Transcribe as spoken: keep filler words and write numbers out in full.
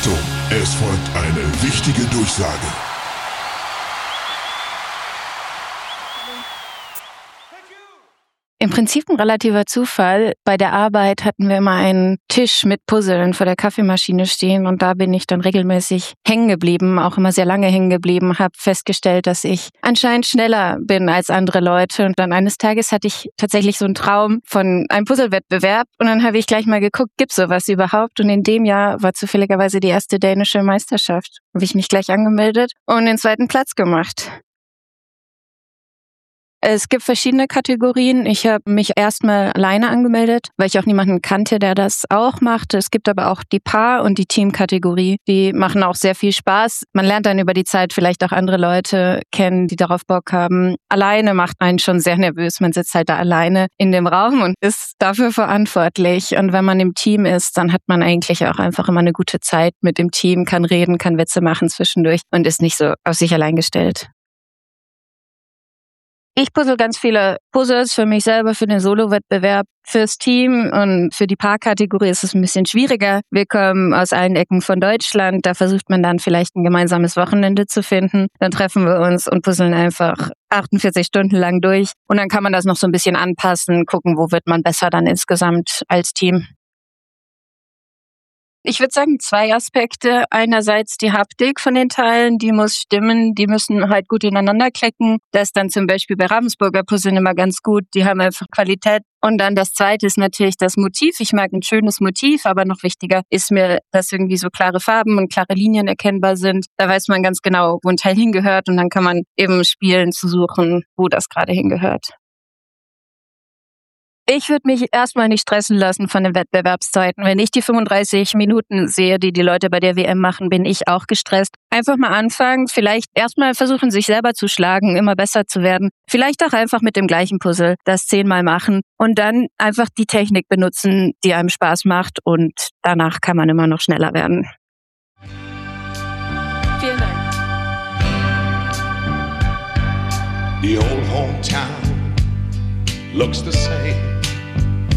Achtung, es folgt eine wichtige Durchsage. Im Prinzip ein relativer Zufall. Bei der Arbeit hatten wir immer einen Tisch mit Puzzeln vor der Kaffeemaschine stehen und da bin ich dann regelmäßig hängen geblieben, auch immer sehr lange hängen geblieben, habe festgestellt, dass ich anscheinend schneller bin als andere Leute und dann eines Tages hatte ich tatsächlich so einen Traum von einem Puzzlewettbewerb und dann habe ich gleich mal geguckt, gibt's sowas überhaupt? Und in dem Jahr war zufälligerweise die erste dänische Meisterschaft. Habe ich mich gleich angemeldet und den zweiten Platz gemacht. Es gibt verschiedene Kategorien. Ich habe mich erstmal alleine angemeldet, weil ich auch niemanden kannte, der das auch macht. Es gibt aber auch die Paar- und die Teamkategorie. Die machen auch sehr viel Spaß. Man lernt dann über die Zeit vielleicht auch andere Leute kennen, die darauf Bock haben. Alleine macht einen schon sehr nervös. Man sitzt halt da alleine in dem Raum und ist dafür verantwortlich. Und wenn man im Team ist, dann hat man eigentlich auch einfach immer eine gute Zeit mit dem Team, kann reden, kann Witze machen zwischendurch und ist nicht so auf sich allein gestellt. Ich puzzle ganz viele Puzzles für mich selber, für den Solo-Wettbewerb, fürs Team und für die Paarkategorie ist es ein bisschen schwieriger. Wir kommen aus allen Ecken von Deutschland, da versucht man dann vielleicht ein gemeinsames Wochenende zu finden. Dann treffen wir uns und puzzeln einfach achtundvierzig Stunden lang durch und dann kann man das noch so ein bisschen anpassen, gucken, wo wird man besser dann insgesamt als Team. Ich würde sagen, zwei Aspekte. Einerseits die Haptik von den Teilen, die muss stimmen, die müssen halt gut ineinander klicken. Das ist dann zum Beispiel bei Ravensburger Puzzeln immer ganz gut, die haben einfach Qualität. Und dann das Zweite ist natürlich das Motiv. Ich mag ein schönes Motiv, aber noch wichtiger ist mir, dass irgendwie so klare Farben und klare Linien erkennbar sind. Da weiß man ganz genau, wo ein Teil hingehört und dann kann man eben spielen zu suchen, wo das gerade hingehört. Ich würde mich erstmal nicht stressen lassen von den Wettbewerbszeiten. Wenn ich die fünfunddreißig Minuten sehe, die die Leute bei der W M machen, bin ich auch gestresst. Einfach mal anfangen, vielleicht erstmal versuchen, sich selber zu schlagen, immer besser zu werden. Vielleicht auch einfach mit dem gleichen Puzzle das zehnmal machen und dann einfach die Technik benutzen, die einem Spaß macht und danach kann man immer noch schneller werden. Vielen Dank. The old hometown looks the same.